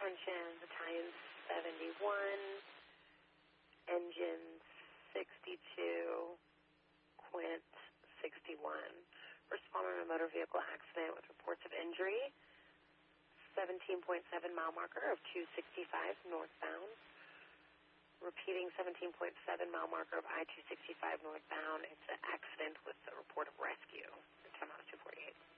attention, battalion 71, engine 62, Quint 61. Responding to a motor vehicle accident with reports of injury, 17.7 mile marker of 265 northbound. Repeating 17.7 mile marker of I-265 northbound. It's an accident with a report of rescue. 10 miles 248.